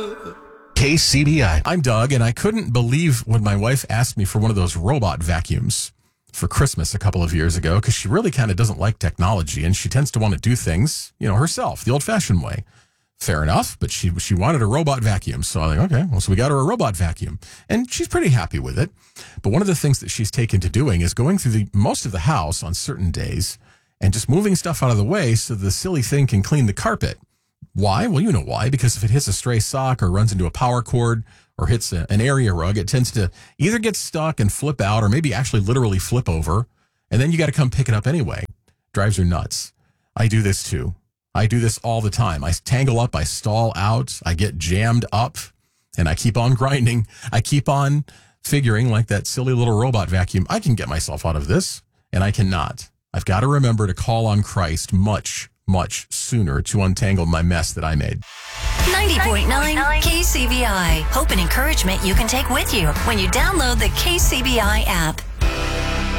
KCBI. I'm Doug, and I couldn't believe when my wife asked me for one of those robot vacuums for Christmas a couple of years ago, because she really kind of doesn't like technology, and she tends to want to do things, herself, the old-fashioned way. Fair enough, but she wanted a robot vacuum. So I'm like, okay, well, so we got her a robot vacuum. And she's pretty happy with it. But one of the things that she's taken to doing is going through most of the house on certain days and just moving stuff out of the way so the silly thing can clean the carpet. Why? Well, you know why. Because if it hits a stray sock or runs into a power cord or hits an area rug, it tends to either get stuck and flip out or maybe actually literally flip over. And then you got to come pick it up anyway. Drives her nuts. I do this too. I do this all the time. I tangle up, I stall out, I get jammed up, and I keep on grinding. I keep on figuring, like that silly little robot vacuum, I can get myself out of this, and I cannot. I've got to remember to call on Christ much, much sooner to untangle my mess that I made. 90.9 KCBI. Hope and encouragement you can take with you when you download the KCBI app.